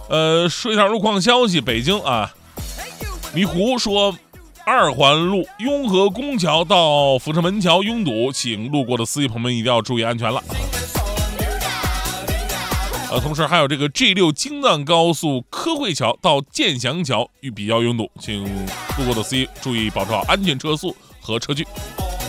说一下路况消息，北京啊，迷糊说二环路雍和宫桥到阜成门桥拥堵，请路过的司机朋友们一定要注意安全了。同时还有这个 G6 京藏高速科汇桥到建祥桥比较拥堵，请路过的司机注意保持好安全车速和车距。